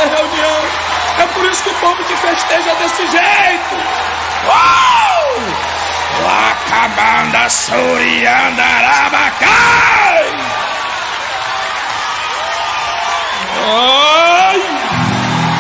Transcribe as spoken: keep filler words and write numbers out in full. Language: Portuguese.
da reunião. É por isso que o povo te festeja desse jeito. Uau! Lacamanda Suriandarabacai!